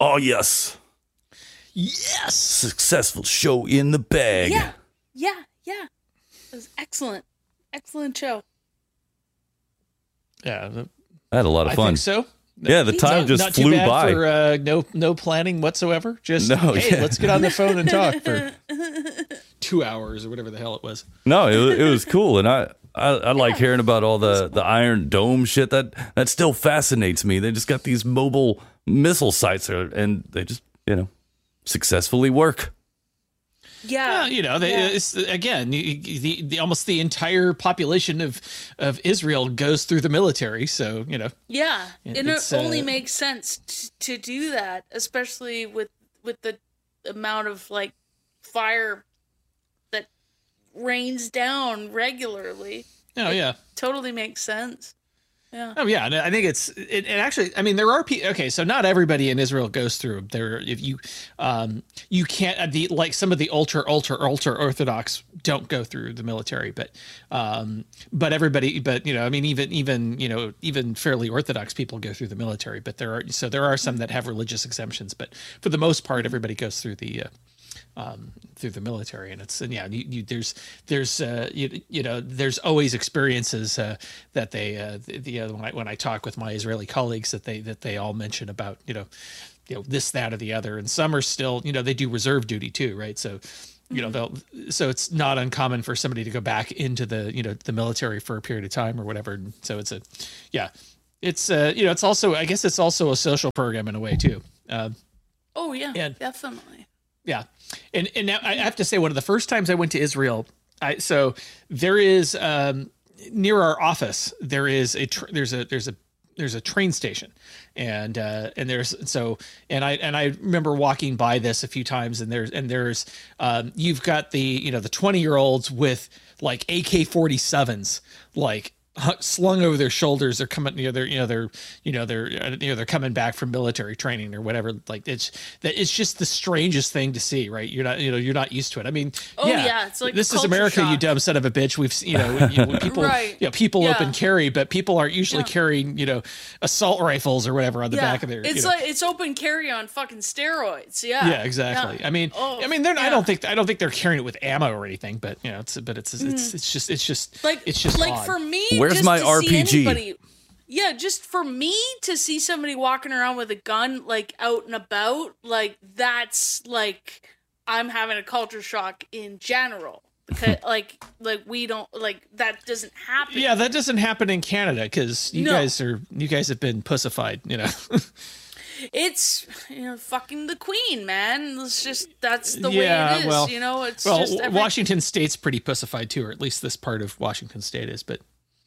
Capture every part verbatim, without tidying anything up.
Oh, yes. Yes. Successful show in the bag. Yeah. Yeah. Yeah. It was excellent. Excellent show. Yeah. I had a lot of I fun. think so. Yeah, the Me time too. just Not flew too bad by. for uh, no no planning whatsoever. Just No, hey, yeah. let's get on the phone and talk for two hours or whatever the hell it was. No, it, wa- it was cool, and I, I I like hearing about all the, the Iron Dome shit. That that still fascinates me. They just got these mobile missile sites, there, and they just you know successfully work. Yeah. Well, you know, they, yeah. it's, again, the, the, the almost the entire population of of Israel goes through the military. So you know, Yeah, It- and it it's, only uh, makes sense t- to do that, especially with with the amount of like fire that rains down regularly. oh yeah. Totally makes sense. Yeah. Oh yeah, and I think it's it, it actually. I mean, there are people. Okay, so not everybody in Israel goes through there. If you, um, you can't the like some of the ultra ultra ultra orthodox don't go through the military, but, um, but everybody, but you know, I mean, even even you know, even fairly orthodox people go through the military. But there are so there are some that have religious exemptions, but for the most part, everybody goes through the. Uh, um, through the military, and it's and yeah, you, you, there's there's uh, you, you know there's always experiences uh, that they uh, the, the uh, when I when I talk with my Israeli colleagues that they that they all mention about you know you know this that or the other, and some are still you know they do reserve duty too, right? So you know they'll so it's not uncommon for somebody to go back into the you know the military for a period of time or whatever. And so it's a yeah, it's uh, you know it's also I guess it's also a social program in a way too. Uh, Oh yeah, And- definitely. Yeah. And and now I have to say one of the first times I went to Israel, I so there is um near our office there is a tr- there's a there's a there's a train station and uh and there's so and I and I remember walking by this a few times and there's and there's um you've got the you know the twenty year olds with like A K forty-sevens like hu- slung over their shoulders. They're coming, you know, they're, you know, they're, you know, they're, uh, you know, they're coming back from military training or whatever. Like it's that it's just the strangest thing to see, right? You're not, you know, you're not used to it. I mean, Oh, yeah, yeah, it's like this is culture America, you shock. dumb son of a bitch. We've, you know, you know people, Right. you know, people Yeah. open carry, but people aren't usually Yeah. carrying, you know, assault rifles or whatever on the Yeah, back of their. it's you know. like it's open carry on fucking steroids. Yeah, Yeah, exactly. Yeah. I mean, Oh, I mean, they're, I yeah. don't think I don't think they're carrying it with ammo or anything, but you know, it's but it's it's it's just it's just like it's just like odd. for me. Where's just my to R P G? See anybody, yeah, just for me to see somebody walking around with a gun like out and about, like that's like I'm having a culture shock in general. Because like like we don't like that doesn't happen. Yeah, that doesn't happen in Canada because you No. guys are you guys have been pussified, you know. It's you know fucking the queen, man. It's just that's the Yeah, way it is. well- you know, it's well, just every- Washington State's pretty pussified too, or at least this part of Washington State is. But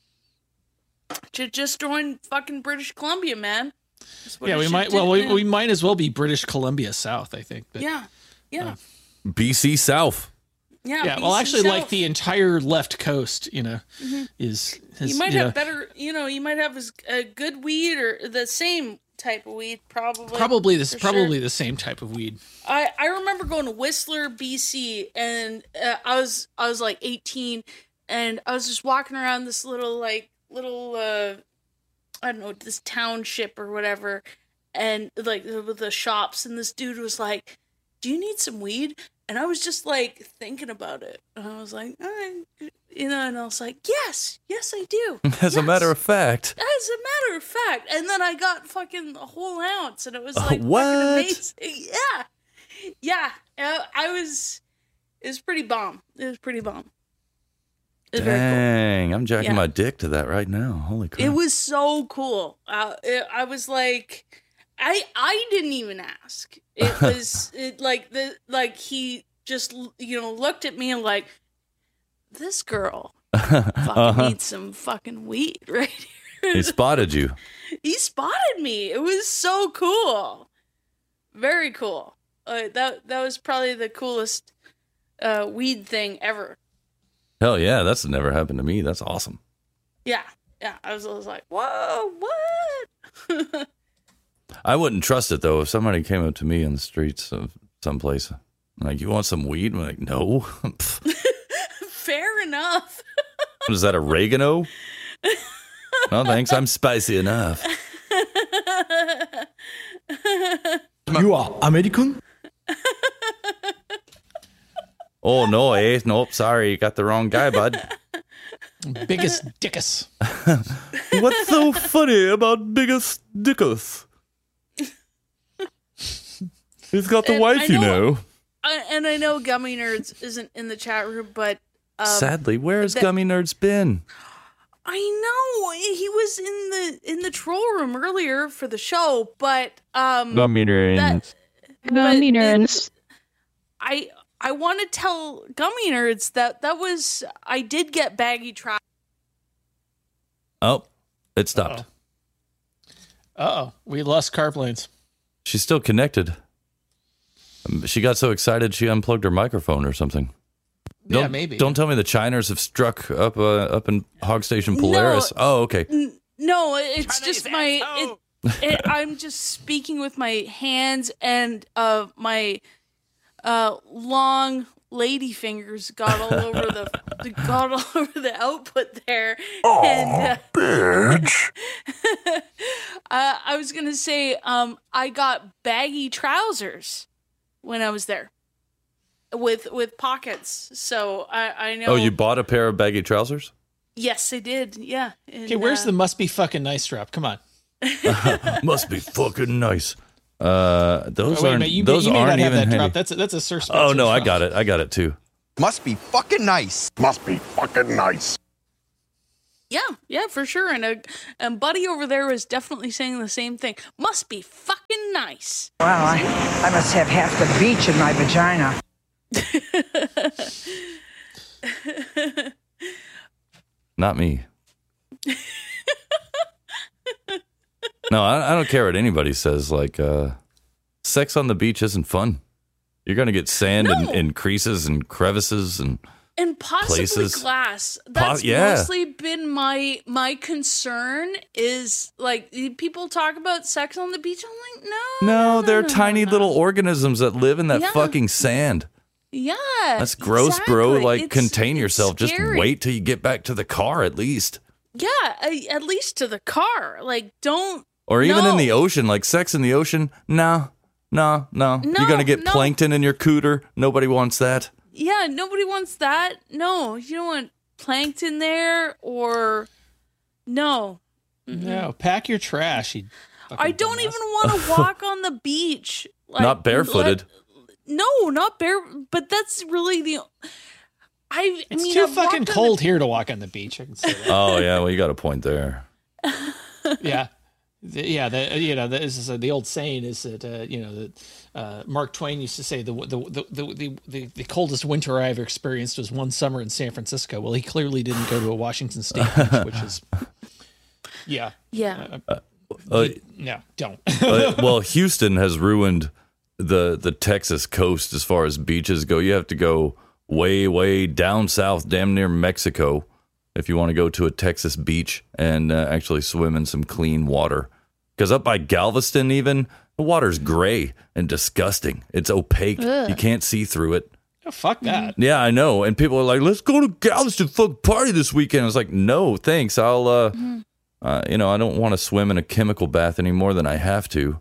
to just join fucking British Columbia, man. That's what yeah, it we should might. do, Well, we, man. we might as well be British Columbia South, I think. But, yeah, yeah, B C South. yeah. yeah. Well, B C actually, like South. the entire left coast, you know, is has, you might you have know, better, you know, you might have as a good weed or the same type of weed, probably. probably this for probably sure. the same type of weed. I I remember going to Whistler, B C, and uh, I was I was like eighteen, and I was just walking around this little like little uh I don't know this township or whatever, and like with the shops, and this dude was like, "Do you need some weed?" And I was just like thinking about it, and I was like, All right. you know, and I was like, "Yes, yes, I do." As a Yes. matter of fact. As a matter of fact, and then I got fucking a whole ounce, and it was like what? fucking amazing. Yeah, yeah. I, I was. It was pretty bomb. It was pretty bomb. It was very cool. Dang, I'm jacking Yeah. my dick to that right now. Holy crap. It was so cool. Uh, it, I was like, I I didn't even ask. It was it, like the like he just you know looked at me and like, this girl fucking Uh-huh. needs some fucking weed right here. He spotted you. He spotted me. It was so cool. Very cool. Uh, that that was probably the coolest uh, weed thing ever. Hell yeah, that's never happened to me. That's awesome. Yeah, yeah. I was, I was like, whoa, what? I wouldn't trust it though if somebody came up to me in the streets of someplace like, "You want some weed?" I'm like, "No." Pff, Fair enough. what is that, oregano? No thanks, I'm spicy enough. As a You are American? Oh, no, eh? Nope, sorry. You got the wrong guy, bud. Biggest dickus. What's so funny about Biggest Dickus? He's got the And wife, I you know- know. I, and I know Gummy Nerds isn't in the chat room, but um, Sadly, where has that- Gummy Nerds been? I know he was in the in the troll room earlier for the show, but um, Gummy that, Gummy but Nerds. I I want to tell Gummy Nerds that that was I did get baggy trousers. Oh, it stopped. Uh oh, we lost Carplanes. She's still connected. Um, She got so excited she unplugged her microphone or something. Yeah, Don't, maybe. Don't tell me the Chiners have struck up uh, up in Hog Station Polaris. No. Oh, okay. No, it's just my. It, it, I'm just speaking with my hands and uh my uh long lady fingers got all over the got all over the output there. Oh, and, uh, bitch. uh, I was gonna say um I got baggy trousers when I was there with with pockets. So I I know. Oh, you bought a pair of baggy trousers? Yes, I did. Yeah. And, Okay, where's uh, the must be fucking nice drop? Come on. Must be fucking nice. Uh, those Oh, wait a aren't. minute, you, may- those you may aren't not have even that handy. drop. That's a, that's a Sir Oh Spencer no, I drop. got it. I got it too. Must be fucking nice. Must be fucking nice. Yeah, yeah, for sure. And uh, and Buddy over there was definitely saying the same thing. Must be fucking nice. Well, I, I must have half the beach in my vagina. Not me. No, I, I don't care what anybody says. Like, uh, sex on the beach isn't fun. You're gonna get sand and, No. and creases and crevices and And possibly Places. glass. That's yeah. mostly been my my concern. Is like people talk about sex on the beach. I'm like, no, no, they're no, tiny no. little organisms that live in that Yeah. fucking sand. Yeah, That's gross, bro. exactly. Like, It's- contain it's yourself. Just scary. wait till you get back to the car, at least. Yeah, a- at least to the car. Like, don't. Or even No. in the ocean, like sex in the ocean. No, no, no. No, You're gonna get no. plankton in your cooter. Nobody wants that. Yeah, nobody wants that. No, you don't want plankton there or no. No, pack your trash. You I fucking don't dumbass. even want to walk on the beach. Like, Not barefooted. let- no, not bare. But that's really the. I, I It's mean, too I've fucking walked on cold here to walk on the beach. I can say that. Oh yeah, well you got a point there. yeah, The- yeah. The, you know, the, this is, uh, the old saying is that uh, you know that uh, Mark Twain used to say the the, the the the the the coldest winter I ever experienced was one summer in San Francisco. Well, he clearly didn't go to a Washington State beach, which is yeah, Yeah. Uh, no, don't. uh, well, Houston has ruined the the Texas coast as far as beaches go. You have to go way way down south, damn near Mexico, if you want to go to a Texas beach and uh, actually swim in some clean water. Because up by Galveston, even the water's gray and disgusting. It's opaque. You can't see through it. Oh, fuck that. Yeah, I know. And people are like, "Let's go to Galveston, fuck party this weekend." I was like, "No, thanks. I'll, uh, uh you know, I don't want to swim in a chemical bath any more than I have to.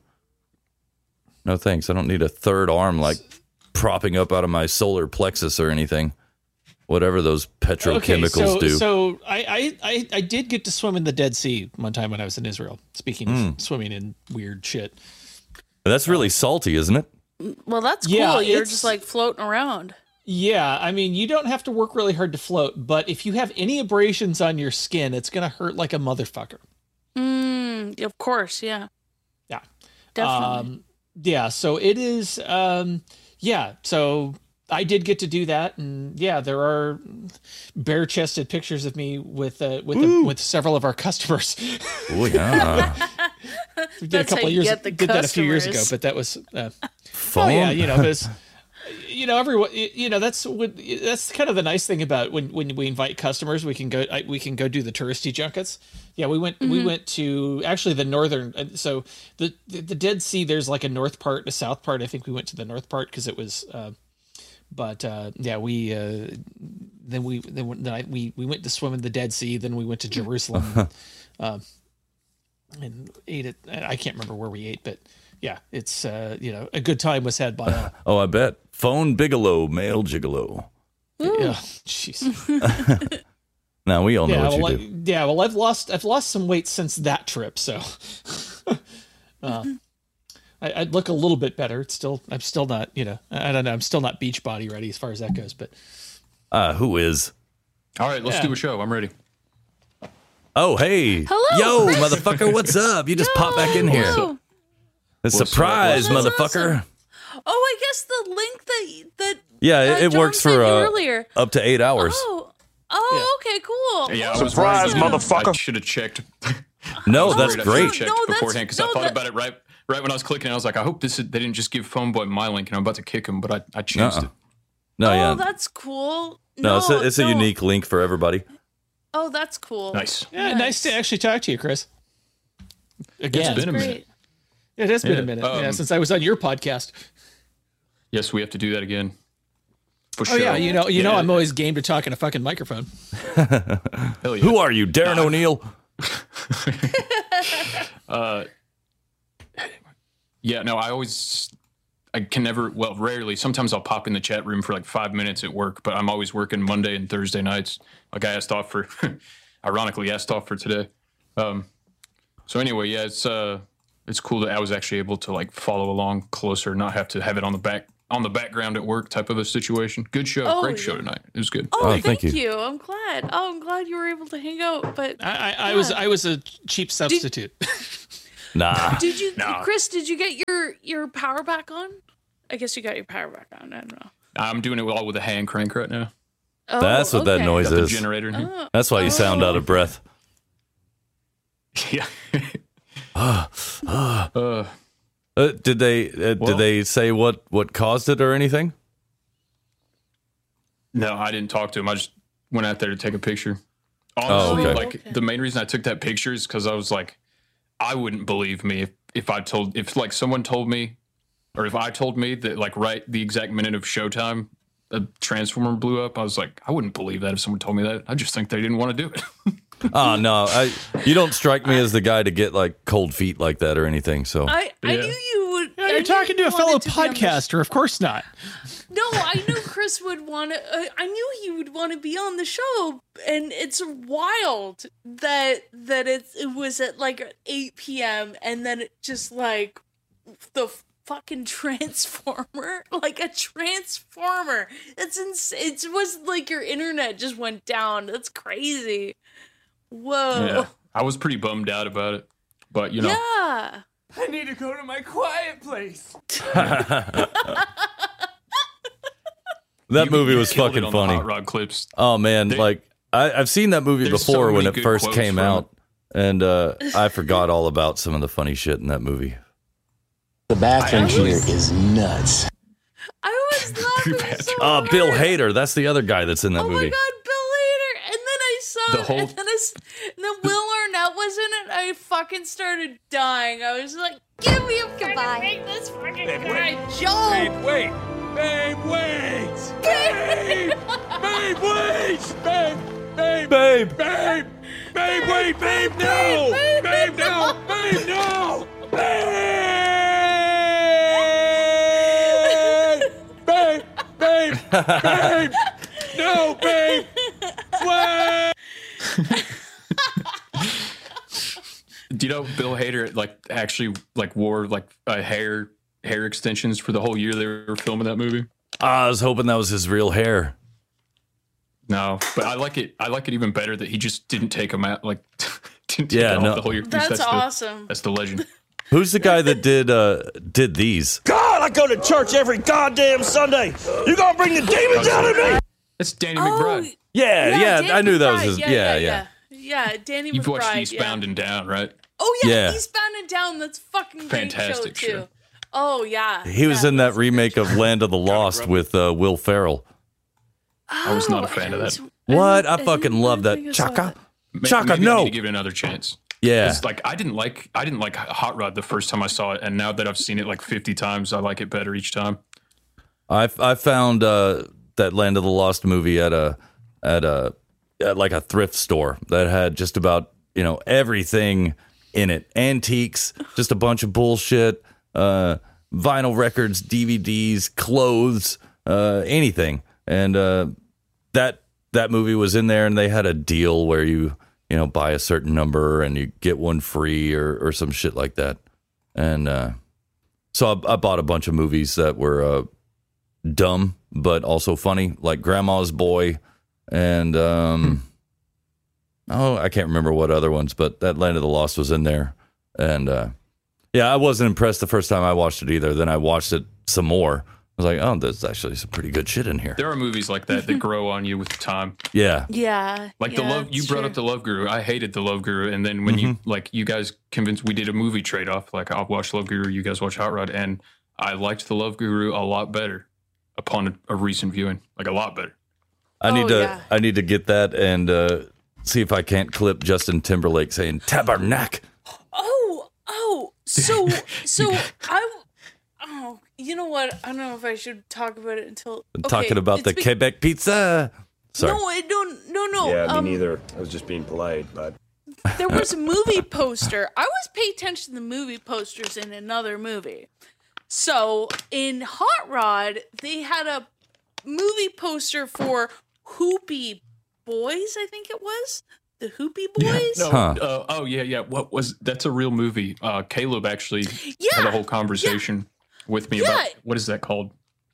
No, thanks. I don't need a third arm like propping up out of my solar plexus or anything. Whatever those petrochemicals okay, so, do." So I, I, I, I did get to swim in the Dead Sea one time when I was in Israel. Speaking Hmm. of swimming in weird shit. That's really salty, isn't it? Well, that's cool. Yeah, You're it's- just like floating around. Yeah, I mean, you don't have to work really hard to float, but if you have any abrasions on your skin, it's gonna hurt like a motherfucker. Mm, of course, yeah. Yeah. Definitely. Um, yeah, so it is, um, yeah, so I did get to do that, and yeah, there are bare-chested pictures of me with uh, with the, with several of our customers. Oh yeah, we did That's a how couple of you years, get the did that a few years ago, customers. but that was, uh, fun. oh yeah, you know, because you know, everyone, you know, that's what that's kind of the nice thing about when when we invite customers, we can go I, we can go do the touristy junkets. Yeah, we went we went to actually the northern. uh, So the, the the Dead Sea, there's like a north part and a south part. I think we went to the north part because it was. Uh, but uh, yeah, we uh, then we then, we- then I, we we went to swim in the Dead Sea. Then we went to Jerusalem. uh, and ate it. I can't remember where we ate, but yeah, it's uh, you know, a good time was had by all. Oh, I bet. Phone Bigelow, male gigolo. Yeah, jeez. Now we all know Yeah, what well, you I, do. yeah. Well, I've lost I've lost some weight since that trip, so uh, I, I'd look a little bit better. It's still I'm still not you know I don't know I'm still not beach body ready as far as that goes, but Uh, who is? All right, let's Yeah. do a show. I'm ready. Oh, hey. Hello, Yo, Chris. motherfucker, what's up? You just popped back in here. Hello. A What's up? surprise, That's motherfucker. awesome. Oh, I guess the link that that Yeah, uh, it, it John works sent for you uh, earlier. up to eight hours. Oh, oh, okay, cool. Yeah, I was Surprise, worried. I motherfucker. should have checked. No, I that's was worried I great. should've checked No, that's- beforehand because no, I thought that- about it right right when I was clicking. I was like, I hope this is, they didn't just give Phone Boy my link, and I'm about to kick him, but I I changed Uh-uh. it. No, oh, yeah. that's cool. No, it's a, it's a no. unique link for everybody. Oh, that's cool. Nice. yeah, nice to actually talk to you, Chris. Again, It's been a minute. Great. it has been Yeah, a minute um, yeah, since I was on your podcast. Yes, we have to do that again. For Oh sure. yeah, you know, you know, Yeah. I'm always game to talk in a fucking microphone. Hell yeah. Who are you, Darren O'Neill? Yeah, no, I always, I can never, well, rarely. Sometimes I'll pop in the chat room for like five minutes at work, but I'm always working Monday and Thursday nights. Like I asked off for, ironically asked off for today. Um, so anyway, yeah, it's uh, it's cool that I was actually able to like follow along closer, not have to have it on the back on the background at work type of a situation. Good show, Oh, great show yeah. tonight. It was good. Oh, Oh, thank, thank you. you. I'm glad. Oh, I'm glad you were able to hang out. But I, I, I was I was a cheap substitute. Nah. did you, Nah. Chris? Did you get your your power back on? I guess you got your power back on. I don't know. I'm doing it all with a hand crank right now. Oh, That's what that okay. noise Got the is. generator in here. Oh, That's why you sound out of breath. Yeah. Uh, uh, Uh, did they uh, Well- did they say what, what caused it or anything? No, I didn't talk to him. I just went out there to take a picture. Honestly, Oh, okay. like Okay. the main reason I took that picture is because I was like, I wouldn't believe me if, if I told if like someone told me, or if I told me that like right the exact minute of showtime, a transformer blew up. I was like, I wouldn't believe that if someone told me that. I just think they didn't want to do it. Oh no, I you don't strike me as the guy to get like cold feet like that or anything. So I, I Yeah. knew you would. Yeah, I you're knew talking to you a fellow wanted to be on the sh- podcaster. Of course not. No, I knew Chris would want to. Uh, I knew he would want to be on the show, and it's wild that that it's it was at like eight p.m. and then it just like the fucking transformer, like a transformer. That's insane. It was like your internet just went down. That's crazy. Whoa. Yeah, I was pretty bummed out about it, but you know, Yeah. I need to go to my quiet place. that you- movie you was killed it fucking on the funny. Hot Rod clips. Oh man, They- like I, I've seen that movie There's so before when many it good first quotes came from out, and uh, I forgot all about some of the funny shit in that movie. The bathroom I here was- is nuts. I was laughing so Oh, hard. Bill Hader, that's the other guy that's in that Oh movie. my god, Bill Hader! And then I saw The whole- and then, I, s- and then Will Arnett was in it. I fucking started dying. I was like, "Give me a goodbye. Make this fucking guy Joe." Wait. Babe, wait. Babe. Babe, wait. Babe. Babe. Babe, Babe. Babe, wait. Babe, no. Babe, no. Babe, no. Babe. Babe. Babe. Babe. No, babe. Wait. Do you know Bill Hader like actually like wore like uh, hair hair extensions for the whole year they were filming that movie? I was hoping that was his real hair. No, but I like it. I like it even better that he just didn't take them out. Like, didn't take Yeah, it off no. the whole year. That's the, awesome. That's the legend. Who's the guy that did uh, did these? God, I go to church every goddamn Sunday. You gonna bring the demons out of me? That's Danny Oh, McBride. Yeah, yeah, Danny I knew that was McBride. his. Yeah, Yeah, yeah, yeah. yeah. Yeah, Danny You've watched McBride. Eastbound yeah. and Down, right? Oh yeah, Yeah. Eastbound and Down. That's fucking great Fantastic show too. show. Oh yeah. He was Yeah, in that that's a great remake show. of Land of the Lost with uh, Will Ferrell. I was not a Oh, fan of that. What? I didn't- fucking didn't love that. think I saw Chaka? that. Ma- Chaka, maybe I no. need to give it another chance. Yeah. It's like I didn't like I didn't like Hot Rod the first time I saw it, and now that I've seen it like fifty times, I like it better each time. I I found uh, that Land of the Lost movie at a at a at like a thrift store that had just about you know everything in it. Antiques, just a bunch of bullshit, uh, vinyl records, D V Ds, clothes, uh, anything. And uh, that that movie was in there, and they had a deal where you you know buy a certain number and you get one free or or some shit like that. And uh, so I, I bought a bunch of movies that were uh, dumb but also funny, like Grandma's Boy, and um, oh, I can't remember what other ones, but that Land of the Lost was in there. And uh, yeah, I wasn't impressed the first time I watched it either. Then I watched it some more. I was like, oh, there's actually some pretty good shit in here. There are movies like that that grow on you with time. Yeah. Yeah. Like yeah, the love, you brought true. up the Love Guru. I hated the Love Guru, and then when Mm-hmm. you like, you guys convinced we did a movie trade off. Like I'll watch Love Guru, you guys watch Hot Rod, and I liked the Love Guru a lot better upon a, a recent viewing. Like a lot better. I need Oh, to yeah. I need to get that and uh, see if I can't clip Justin Timberlake saying tabernacle. Oh, oh, so, so I, oh, you know what? I don't know if I should talk about it until okay, Talking about the it's be- Quebec pizza. Sorry. No, I don't. No, no. Yeah, me um, neither. I was just being polite, but There was a movie poster. I was paying attention to the movie posters in another movie. So in Hot Rod, they had a movie poster for Hoopy Boys. I think it was the Hoopy Boys. No, Huh. uh, oh yeah, yeah. What was that's a real movie? Uh, Caleb actually Yeah, had a whole conversation with me Yeah. about what is that called?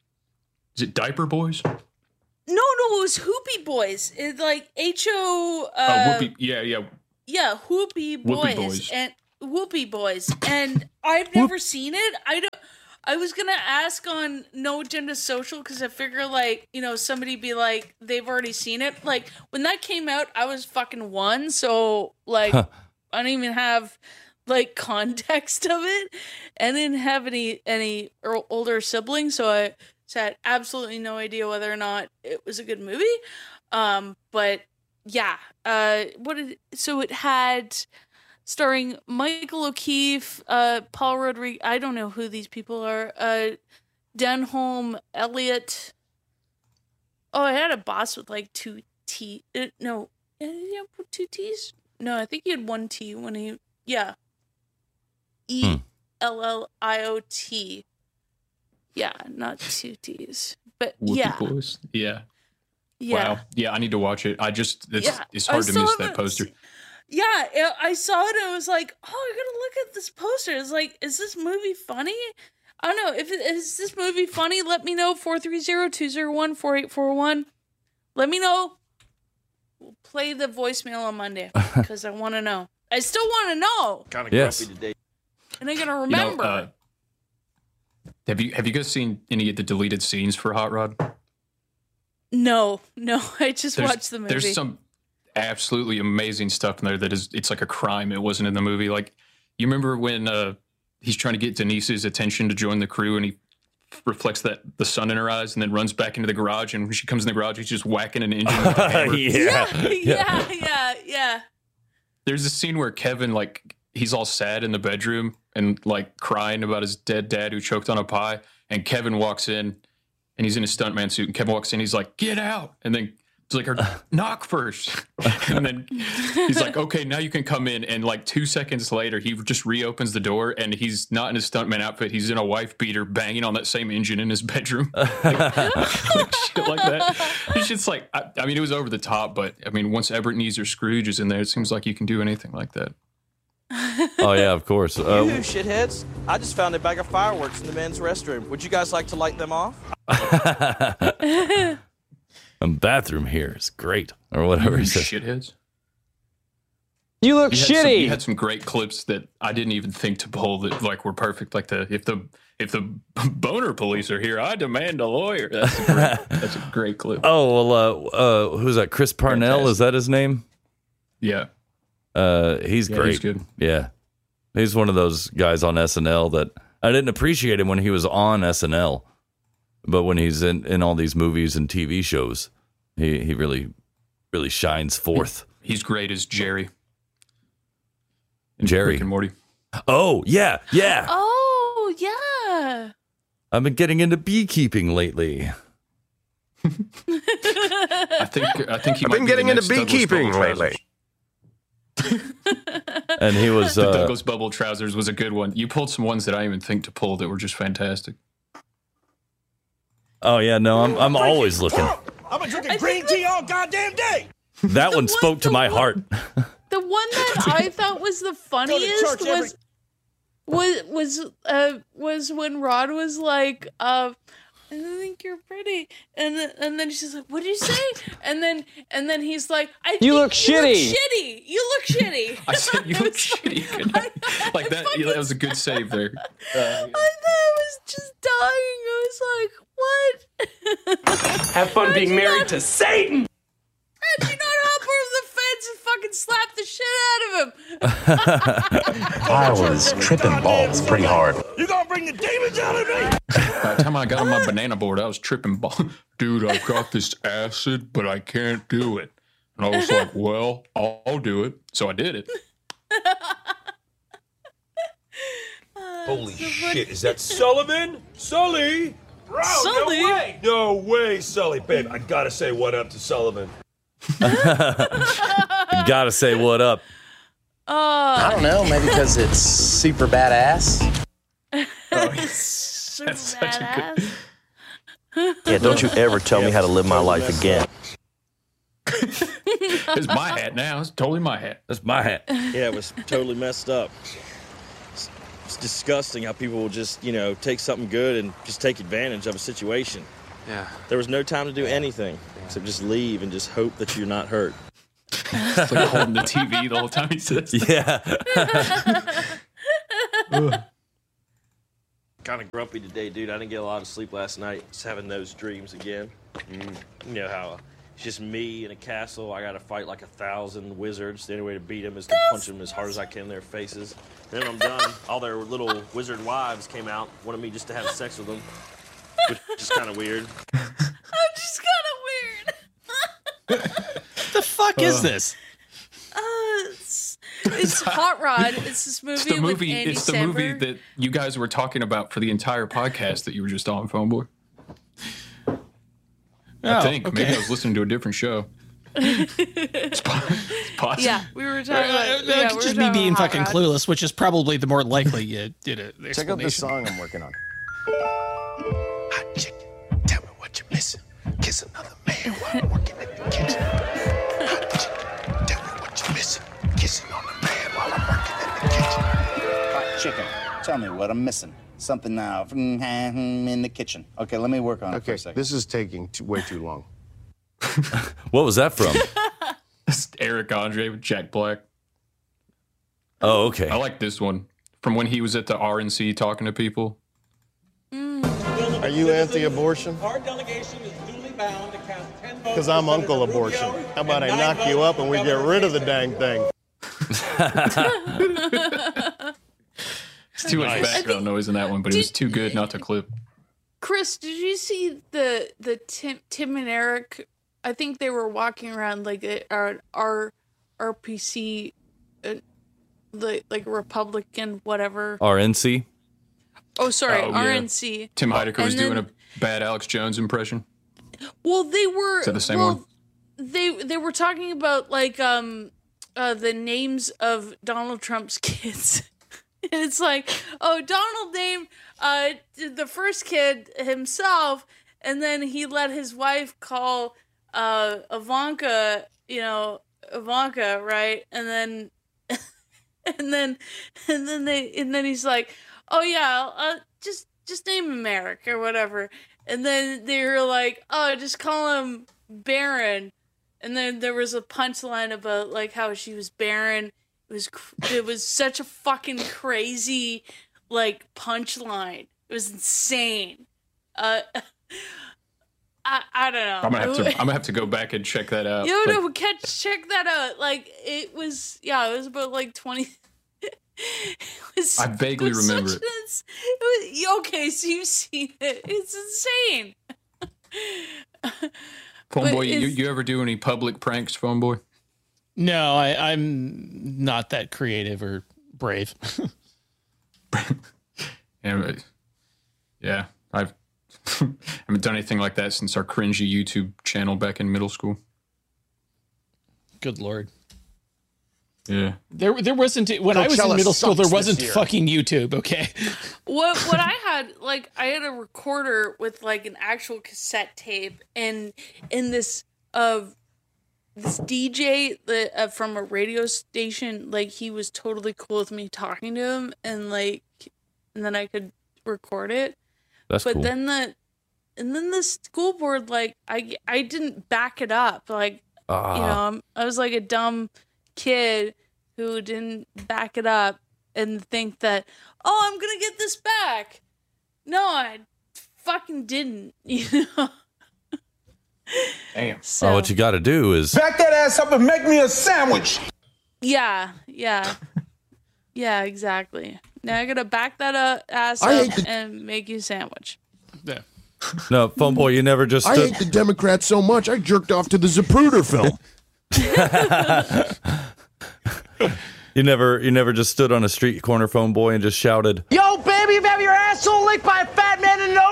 Is it Diaper Boys? No, no, it was Hoopy Boys. It's like H O. Oh, Uh, Whoopi, yeah, yeah. Yeah, Whoopie Boys, Boys. and Whoopie Boys, and I've never seen it. I don't. I was gonna ask on No Agenda Social because I figure like you know somebody be like they've already seen it. Like when that came out, I was fucking one, so like Huh. I don't even have like context of it, and didn't have any any or- older siblings, so I so I had absolutely no idea whether or not it was a good movie. Um, but yeah, uh, what did so it had. Starring Michael O'Keefe, uh, Paul Rodriguez. I don't know who these people are. Uh, Denholm Elliott. Oh, I had a boss with like two T. Uh, no, uh, yeah, two T's. No, I think he had one T when he. Yeah. E L L I O T. Yeah, not two T's, but Whoopi yeah, Boys. Yeah. yeah. Wow. Yeah, I need to watch it. I just it's Yeah, it's I hard to still miss that haven't poster. se- Yeah, I- I saw it and I was like, oh, I gotta look at this poster. It's like, is this movie funny? I don't know. If it, is this movie funny, let me know. four three zero, two zero one, four eight four one. Let me know. We'll play the voicemail on Monday because I want to know. I still want to know. kind of Yes. grumpy today. And I'm going to You know, remember. uh, have you have you guys seen any of the deleted scenes for Hot Rod? no, no. I just There's, watched the movie. There's some absolutely amazing stuff in there that is it's like a crime it wasn't in the movie. Like you remember when uh, he's trying to get Denise's attention to join the crew and he reflects that the sun in her eyes and then runs back into the garage, and when she comes in the garage he's just whacking an engine with a hammer. yeah, yeah, yeah, yeah. There's a scene where Kevin, like, he's all sad in the bedroom and like crying about his dead dad who choked on a pie, and Kevin walks in and he's in a stuntman suit, and Kevin walks in, he's like, get out, and then it's like, her knock first. And then he's like, okay, now you can come in. And like two seconds later, he just reopens the door and he's not in his stuntman outfit. He's in a wife beater banging on that same engine in his bedroom. like, like shit like that. It's just like, I, I mean, it was over the top, but I mean, once Ebenezer Scrooge is in there, it seems like you can do anything like that. Oh yeah, of course. You Uh, shitheads. I just found a bag of fireworks in the men's restroom. Would you guys like to light them off? the bathroom here is great, or whatever he You says. shitheads. You look You had, some, shitty. you had some great clips that I didn't even think to pull that like were perfect. Like the if the if the boner police are here, I demand a lawyer. That's a great, that's a great clip. Oh well, uh, uh, who's that? Chris Parnell, Fantastic. is that his name? Yeah. Uh, he's Yeah, great. he's good. Yeah, he's one of those guys on S N L that I didn't appreciate him when he was on S N L, but when he's in, in all these movies and T V shows, he he really really shines forth. He's great as Jerry. in Jerry. Rick and Morty. Oh yeah, yeah. Oh, yeah. I've been getting into beekeeping lately. I think I think he I've might been be getting the into next Douglas beekeeping Goldtrotters. lately. And he was The uh, Douglas bubble trousers was a good one. You pulled some ones that I didn't even think to pull that were just fantastic. oh yeah, no, I'm I'm always looking. I've been drinking green tea all goddamn day. That one one- spoke to the my one- heart. The one that I thought was the funniest church every- was was was uh was when Rod was like, uh, I think you're pretty, and then, and then she's like, "What did you say?" And then and then he's like, "I think You look you shitty." Look shitty. You look shitty." I said you I look was shitty. I- Good night. I- Like I that. fucking- That was a good save there. Uh, I thought I was just dying. I was like, "What?" Have fun How'd being you married not- to Satan. How'd you not hop over the fence and fucking slap the shit out of him? I was tripping balls pretty hard. You gonna bring the demons out of me? By the time I got on my banana board, I was tripping ball. Dude, I've got this acid, but I can't do it. And I was like, well, I'll, I'll do it. So I did it. Holy shit, is that Sullivan? Sully? Bro, Sully? no way. No way, Sully. Babe, I gotta say what up to Sullivan. Gotta say what up. I don't know, maybe because it's super badass. So That's such a badass. Yeah, don't you ever tell me how to live my life again. It's my hat now. It's totally my hat. That's my hat. Yeah, it was totally messed up. It's, it's disgusting how people will just, you know, take something good and just take advantage of a situation. Yeah. There was no time to do anything except just leave and just hope that you're not hurt. It's like holding the T V the whole time he says that. Yeah. Kind of grumpy today, dude. I didn't get a lot of sleep last night. Just having those dreams again. Mm. You know how it's just me in a castle. I got to fight like a thousand wizards. The only way to beat them is to punch them as hard as I can in their faces. Then when I'm done, all their little wizard wives came out, wanted me just to have sex with them, which is kind of weird. I'm just kind of weird. The fuck is this? Uh, it's, it's Hot Rod. It's this movie, It's the movie. with Andy It's the Samberg. movie that you guys were talking about for the entire podcast that you were just on, Phone Boy. I Oh, think okay. maybe I was listening to a different show. It's po- it's possible. Yeah, we were talking Uh, about. uh, yeah, it's we were just me talking being about Hot fucking Rod. clueless, which is probably the more likely you did it. Check out this song I'm working on. Hot chicken, tell me what you're missing. Kiss another man while I'm working in the kitchen. Hot chicken, tell me what you're missing. Kissing on a man while I'm working in the kitchen. Hot chicken. Tell me what I'm missing. Something now in the kitchen. Okay, let me work on it for Okay, a second. this is taking too, way too long. What was that from? It's Eric Andre with Jack Black. Oh, okay. I like this one from when he was at the R N C talking to people. Are you anti-abortion? Our delegation is duly bound to cast ten votes. Because I'm Uncle Abortion. How about I knock you up and we get rid of the dang thing? It's too much I background think- noise in that one, but it was too good not to clip. Chris, did you see the the Tim, Tim and Eric? I think they were walking around like a, our our R P C, uh, like like Republican whatever. R N C. Oh, sorry, Oh, yeah. R N C. Tim Heidecker was And doing then- a bad Alex Jones impression. Well, they were. Is that the same well, one? They they were talking about like um uh the names of Donald Trump's kids. And it's like, oh, Donald named uh the first kid himself, and then he let his wife call uh Ivanka, you know, Ivanka, right? And then and then and then they and then he's like, oh yeah, uh, just just name him Eric or whatever. And then they were like, oh, just call him Baron. And then there was a punchline about like how she was barren. It was cr- it was such a fucking crazy like punchline. It was insane. Uh, I I don't know. I'm gonna have to. I'm gonna have to go back and check that out. Yo, Like, no, catch check that out. Like it was, yeah, it was about like twenty. It was, I vaguely it was remember such it. an ins- it was, okay, so you've seen it. It's insane. Phone but boy, you, it's- you ever do any public pranks, Phone boy? No, I, I'm not that creative or brave. Yeah, but- yeah. I've haven't done anything like that since our cringy YouTube channel back in middle school. Good lord. Yeah. There, there wasn't when I was in Coachella middle school. There sucks wasn't this year. fucking YouTube. Okay. What what I had, like, I had a recorder with like an actual cassette tape, and in this uh this D J that uh, from a radio station, like he was totally cool with me talking to him, and like, and then I could record it. That's but cool. then the and then the school board, like, I I didn't back it up, like, Ah. you know, I'm, I was like a dumb kid who didn't back it up and think that, oh, I'm gonna get this back. No, I fucking didn't. You know. Damn. So, Oh, what you got to do is Back that ass up and make me a sandwich. yeah, yeah, yeah, exactly. Now I gotta back that uh, ass I up hate the- and make you a sandwich. Yeah. no phone boy. You never just I stood. hate the Democrats so much, I jerked off to the Zapruder film. You never, you never just stood on a street corner, phone boy, and just shouted, Yo, baby, you have your asshole licked by a fat man in an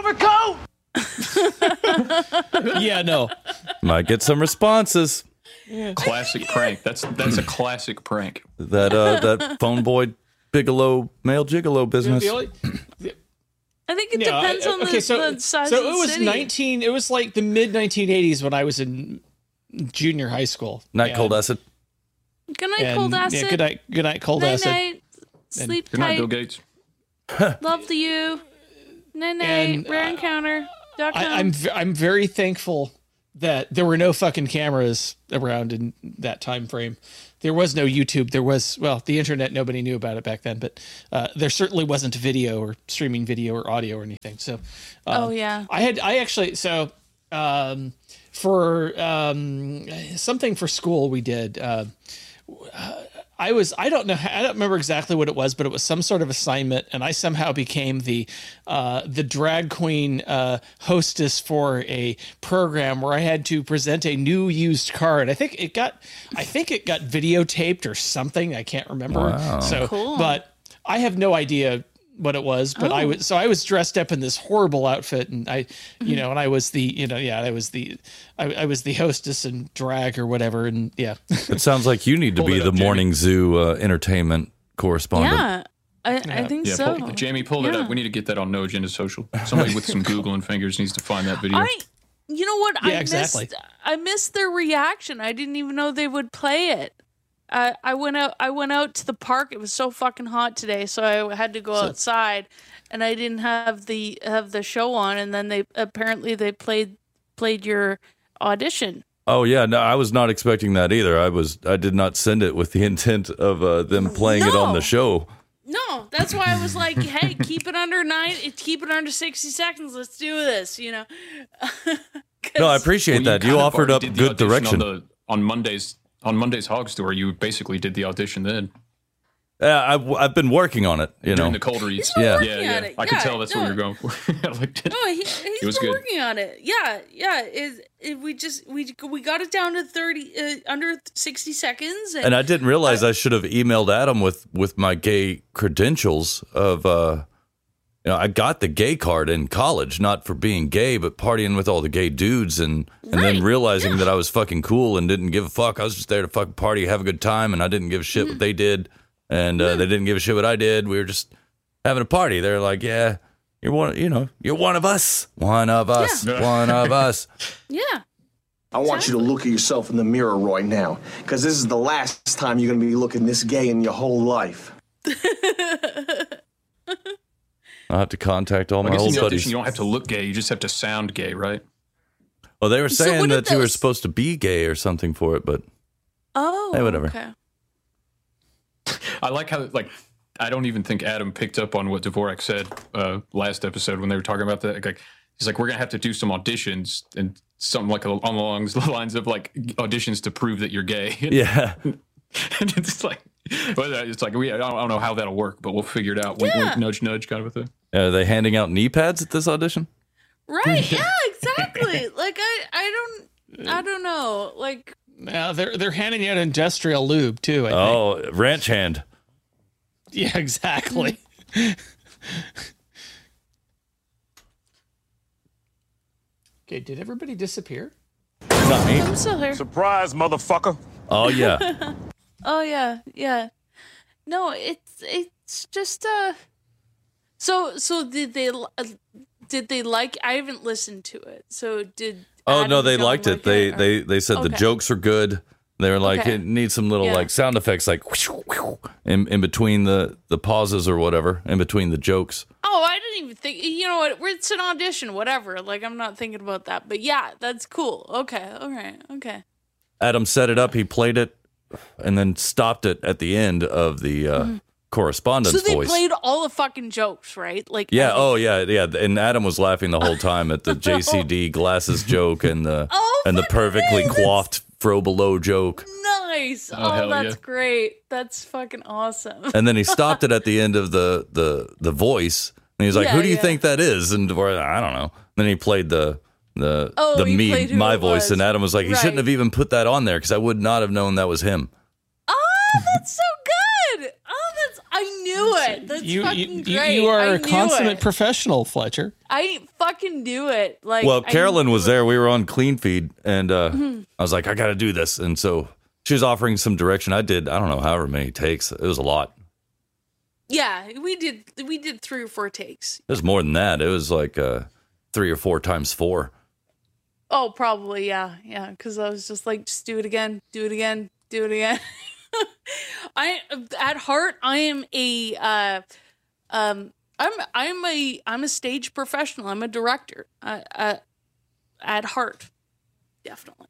overcoat? Yeah. No. might get some responses. Classic prank. That's that's a classic prank. That uh, that phone boy Bigelow male gigolo business. The only- I think it No, depends I- on the, okay, so, the size so of the it was city. nineteen. It was like the mid nineteen eighties when I was in junior high school. Night And- cold acid. Good night, and- cold acid. Yeah, good night. Good night, cold night, acid. night. Sleep Good night, tight. Bill Gates. Love to you. Night night. And, Rare uh, encounter. Dot com. I, I'm v- I'm very thankful that there were no fucking cameras around in that time frame. There was no YouTube. There was, well, the internet. Nobody knew about it back then, but uh, there certainly wasn't video or streaming video or audio or anything. So, um, Oh, yeah. I had I actually so um, for um, something for school we did. Uh, I was I don't know I don't remember exactly what it was, but it was some sort of assignment, and I somehow became the uh, the drag queen uh, hostess for a program where I had to present a new used car, and I think it got I think it got videotaped or something. I can't remember. Wow. So, Cool. but I have no idea what it was, but I Oh. was so I was dressed up in this horrible outfit, and I, you know, and I was the, you know, yeah, I was the, I, I was the hostess in drag or whatever, and yeah. It sounds like you need to Pull be it up, the Jamie. morning zoo uh, entertainment correspondent. Yeah. I, I think Yeah, so. pull, Jamie, pull that Yeah. up. We need to get that on No Agenda Social. Somebody with some Googling fingers needs to find that video. I, you know what? Yeah, I exactly. missed. I missed their reaction. I didn't even know they would play it. I I went out. I went out to the park. It was so fucking hot today, so I had to go outside, and I didn't have the have the show on. And then they apparently they played played your audition. Oh yeah, no, I was not expecting that either. I was, I did not send it with the intent of uh, them playing it on No. the show. No, that's why I was like, "Hey, keep it under nine. Keep it under sixty seconds. Let's do this." You know. No, I appreciate Well, that. You kind of offered up already did the good audition direction. on, the, on Mondays. On Monday's Hog Store, you basically did the audition then. Yeah, I've, I've been working on it. You During know, the cold reads. been Yeah, working yeah, on yeah. it. I could Yeah, tell that's no. what you're going for. I liked it. No, he, he's It was been good. working on it. Yeah, yeah. It, it, we just we we got it down to thirty uh, under sixty seconds. And, and I didn't realize I should have emailed Adam with with my gay credentials of. Uh, you know, I got the gay card in college, not for being gay, but partying with all the gay dudes, and and Right, then realizing that I was fucking cool and didn't give a fuck. I was just there to fucking party, have a good time, and I didn't give a shit what they did, and uh, they didn't give a shit what I did. We were just having a party. They're like, yeah, you're one, you know, you're one of us, one of us, Yeah. one of us. yeah. I want you to look at yourself in the mirror right now, because this is the last time you're going to be looking this gay in your whole life. I'll have to contact all I my guess in old the buddies. audition, you don't have to look gay. You just have to sound gay, right? Well, they were So saying what did that you were those- supposed to be gay or something for it, but Oh, Hey, whatever. Okay. I like how, like, I don't even think Adam picked up on what Dvorak said uh, last episode when they were talking about that. Like, he's like, we're going to have to do some auditions and something like along the lines of, like, auditions to prove that you're gay. yeah. And it's like, well, it's like, we, I don't, I don't know how that'll work, but we'll figure it out. Wink, Yeah. wink, nudge, nudge, kind of a thing. Are they handing out knee pads at this audition? Right. Yeah. Exactly. Like I I don't I don't know. Like Now they're they're handing out industrial lube too. I think. Oh, ranch hand. Yeah, exactly. Okay, did everybody disappear? Not me. I'm still here. Surprise, motherfucker. Oh yeah. Oh yeah, yeah. No, it's it's just uh. So so did they uh, did they like? I haven't listened to it. So did. Oh Adam no, they John liked it. like They it, or- they they said the Okay. jokes are good. They were like, Okay. it needs some little Yeah. like sound effects, like whoosh, whoosh, in in between the the pauses or whatever, in between the jokes. Oh, I didn't even think. You know what? It's an audition, whatever. Like I'm not thinking about that. But yeah, that's cool. Okay, okay, okay. Adam set it up. He played it, and then stopped it at the end of the uh, Mhm. correspondence So they voice. played all the fucking jokes, right? Like Yeah. everything. Oh, yeah. Yeah. And Adam was laughing the whole time at the J C D glasses joke and the Oh, and the perfectly coiffed fro below joke. Nice. Oh, Oh, hell that's yeah. great. That's fucking awesome. And then he stopped it at the end of the the the voice, and he was like, Yeah, "Who do you yeah. think that is?" And Dvorak, I don't know. Then he played the the Oh, the he me played who my it voice, was. and Adam was like, "He shouldn't Right. have even put that on there because I would not have known that was him." Oh, that's so good. Oh, that's. I knew it. That's You, fucking you, you, great. you are I a knew consummate it. professional, Fletcher. I fucking knew it. Like, Well, I Carolyn knew was it. there. We were on Clean Feed, and uh, Mhm. I was like, "I got to do this," and so she was offering some direction. I did. I don't know, however many takes. It was a lot. Yeah, we did. We did three or four takes. It was more than that. It was like uh, three or four times four. Oh, probably. Yeah, yeah. Because I was just like, just do it again. Do it again. Do it again. I at heart, I am a. Uh, um, I'm I'm a I'm a stage professional. I'm a director. Uh, uh, at heart, definitely.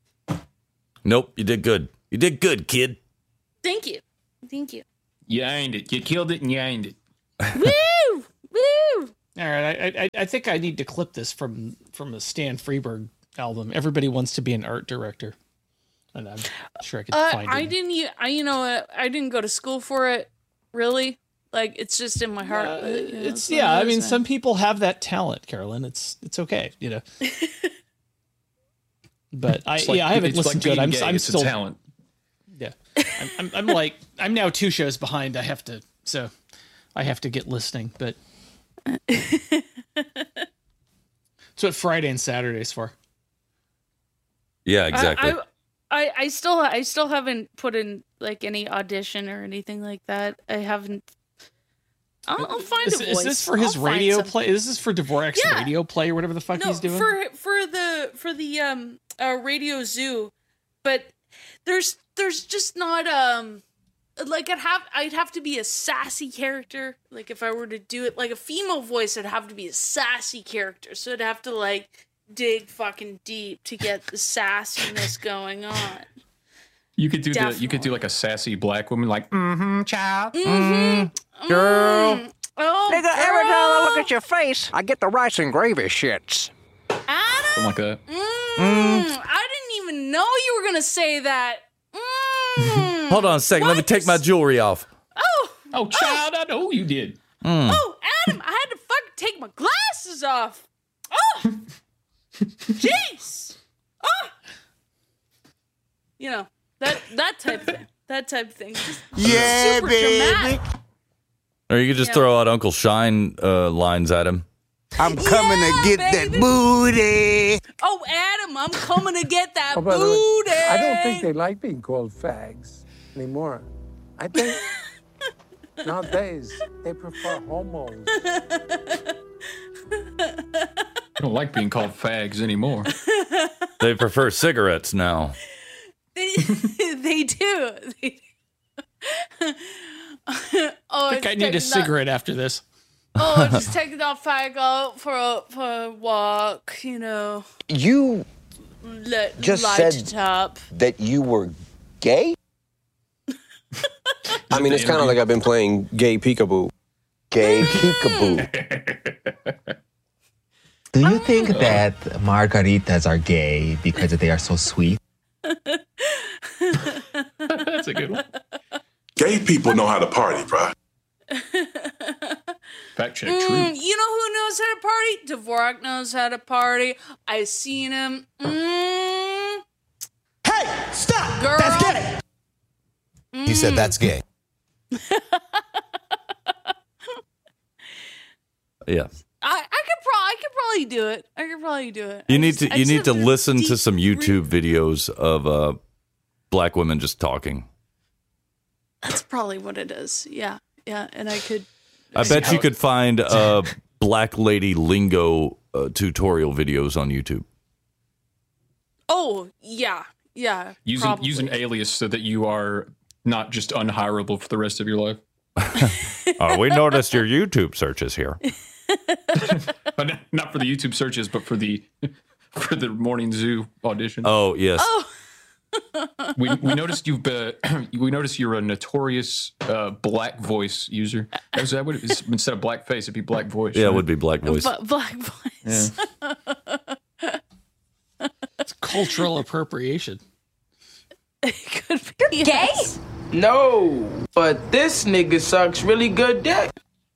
Nope, you did good. You did good, kid. Thank you. Thank you. You aimed it. You killed it and you aimed it. Woo! Woo! All right, I, I I think I need to clip this from from the Stan Freberg album. Everybody wants to be an art director, and I'm sure I could Uh, find I it. didn't. u- I you know what? I didn't go to school for it. Really, like it's just in my heart. Uh, but, you know, it's what yeah. it I mean, is, some people have that talent, Carolyn. It's it's okay, you know. But I It's like- yeah, I haven't it's like listened to it. being I'm gay. I'm It's a still talent. Yeah, I'm, I'm I'm like I'm now two shows behind. I have to so I have to get listening, but. That's what Friday and Saturday's for. Yeah, I- exactly. I, I, I still I still haven't put in like any audition or anything like that. I haven't. I'll, I'll find Is, a is voice. this for his I'll find radio something. play? This is for Dvorak's Yeah. radio play or whatever the fuck No, he's doing? for for the for the um uh, Radio Zoo, but there's there's just not um like I'd have I'd have to be a sassy character. Like if I were to do it like a female voice, it'd have to be a sassy character. So I'd have to like dig fucking deep to get the sassiness going on. You could do the, you could do like a sassy black woman, like mm-hmm, child, Mm-hmm. girl. Mm. Oh, Nigga, every time I look girl. at your face, I get the rice and gravy shits. Something like that. Mm, I didn't even know you were gonna say that. Mm. Hold on a second. Let me take my jewelry off. Oh, oh, child, I know you did. Mm. Oh, Adam, I had to fucking take my glasses off. Oh, jeez. Oh, you know that that type of thing. That type of thing. Just Yeah, super baby. dramatic. Or you could just Yeah. throw out Uncle Shine uh, lines at him. I'm coming to get that booty. Oh, Adam, I'm coming to get that Oh, by the way, booty. I don't think they like being called fags anymore. I think nowadays they prefer homos. I don't like being called fags anymore. They prefer cigarettes now. They, they do. They do. oh, I think I need a cigarette after this. Oh, just take that fag out for a for a walk, you know. You Let, just light said it up. that you were gay? I mean, it's kind of like I've been playing gay peekaboo. Gay peekaboo. Do you think that margaritas are gay because they are so sweet? That's a good one. Gay people know how to party, bro. Fact check, Mm, true. you know who knows how to party? Dvorak knows how to party. I seen him. Mm. Hey, stop! Girl. That's gay. He said that's gay. Yeah. I, I could pro- I could probably do it. I could probably do it. You I need just- to I you just need to have listen to deep some re- YouTube videos of uh, black women just talking. That's probably what it is. Yeah, yeah, and I could. I bet you could find uh, black lady lingo uh, tutorial videos on YouTube. Oh yeah, yeah. Use an, use an alias so that you are not just unhireable for the rest of your life. uh, we noticed your YouTube searches here. But not for the YouTube searches, but for the for the morning zoo audition. Oh yes. Oh. we we noticed you've been, we noticed you're a notorious uh, black voice user. Is that what it is? Instead of black face, it'd be black voice. Yeah, right? it would be black voice. B- black voice. Yeah. It's cultural appropriation. It could be. You're gay? No, but this nigga sucks really good dick.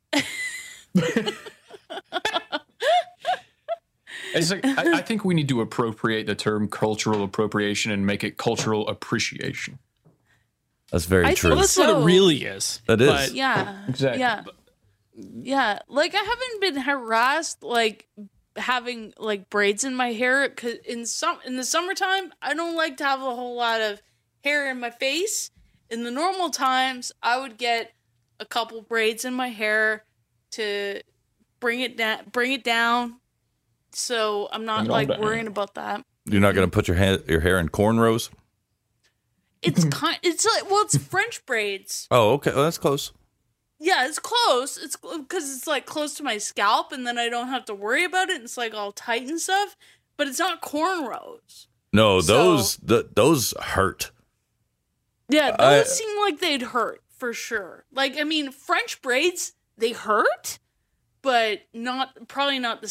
It's like, I, I think we need to appropriate the term cultural appropriation and make it cultural appreciation. That's very I true. think That's so. what it really is. That is. But- Yeah. Exactly. Yeah. Yeah. Like I haven't been harassed like having like braids in my hair cuz in some in the summertime I don't like to have a whole lot of hair in my face. In the normal times I would get a couple braids in my hair to bring it down bring it down so I'm not Bring it on like down. worrying about that. You're not going to put your ha- your hair in cornrows? It's kind it's like well it's French braids. Oh, okay. Well, that's close. Yeah, it's close. It's because it's like close to my scalp, and then I don't have to worry about it. It's like all tight and stuff, but it's not cornrows. No, So- those th- those hurt. Yeah, those I- seem like they'd hurt for sure. Like, I mean, French braids they hurt, but not probably not the